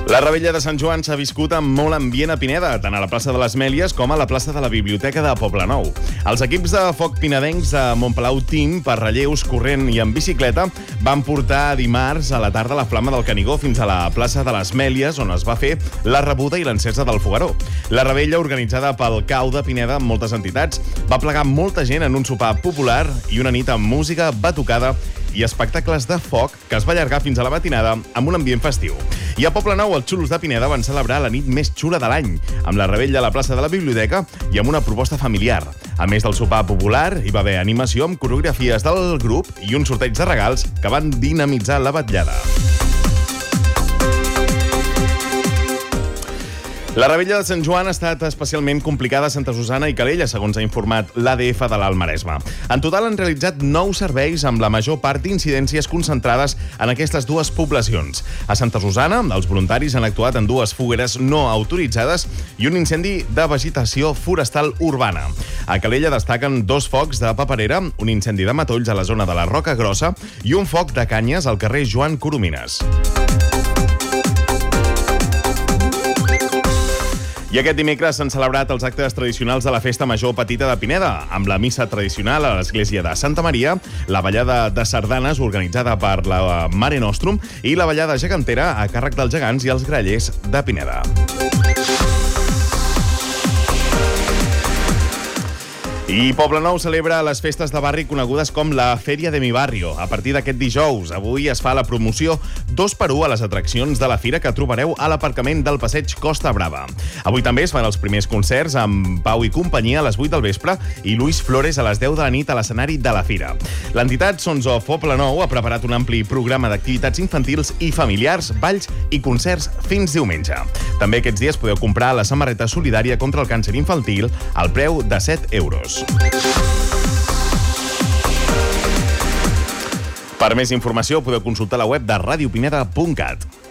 La Revetlla de Sant Joan s'ha viscut amb molt ambient a Pineda, tant a la plaça de les Mèlies com a la plaça de la Biblioteca de Poblenou. Els equips de foc pinedencs de Montpalau Team, per relleus, corrent i en bicicleta, van portar dimarts a la tarda la flama del Canigó fins a la plaça de les Mèlies, on es va fer la rebuda i l'encesa del fogueró. La revetlla, organitzada pel CAU de Pineda amb moltes entitats, va plegar molta gent en un sopar popular i una nit amb música, batucada i espectacles de foc que es va allargar fins a la matinada amb un ambient festiu. I a Poblenou, els xulos de Pineda van celebrar la nit més xula de l'any, amb la revetlla a la plaça de la Biblioteca i amb una proposta familiar. A més del sopar popular, hi va haver animació amb coreografies del grup i un sorteig de regals que van dinamitzar la vetllada. La Revetlla de Sant Joan ha estat especialment complicada a Santa Susana i Calella, segons ha informat l'ADF de l'Alt Maresme. En total han realitzat 9 serveis amb la major part d'incidències concentrades en aquestes dues poblacions. A Santa Susana, els voluntaris han actuat en 2 fogueres no autoritzades i un incendi de vegetació forestal urbana. A Calella destaquen 2 focs de paperera, un incendi de matolls a la zona de la Roca Grossa i un foc de canyes al carrer Joan Coromines. I aquest dimecres s'han celebrat els actes tradicionals de la Festa Major Petita de Pineda, amb la missa tradicional a l'església de Santa Maria, la ballada de sardanes organitzada per la Mare Nostrum i la ballada gegantera a càrrec dels gegants i els grallers de Pineda. I Poblenou celebra les festes de barri conegudes com la Feria de mi Barrio. A partir d'aquest dijous, avui es fa la promoció 2x1 a les atraccions de la fira que trobareu a l'aparcament del passeig Costa Brava. Avui també es fan els primers concerts amb Pau i companyia a les 8 del vespre i Luis Flores a les 10 de la nit a l'escenari de la fira. L'entitat Sons of Poblenou ha preparat un ampli programa d'activitats infantils i familiars, balls i concerts fins diumenge. També aquests dies podeu comprar la samarreta solidària contra el càncer infantil al preu de 7 euros. Per més informació podeu consultar la web de radiopineda.cat.